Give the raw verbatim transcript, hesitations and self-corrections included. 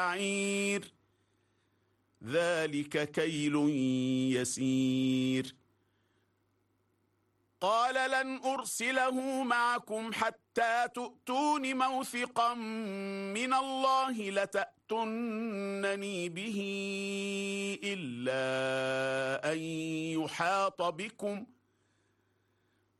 بعير ذلك كيل يسير قال لن أرسله معكم حتى تؤتون موثقا من الله لتأتونني به إلا أن يحاط بكم